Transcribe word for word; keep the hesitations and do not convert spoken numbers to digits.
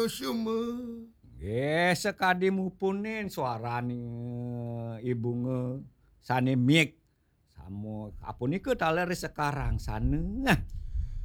Sume. Nggih sekadi mupunin suarane Ibu nge sane miek, samo apunike taler sekarang saneuh.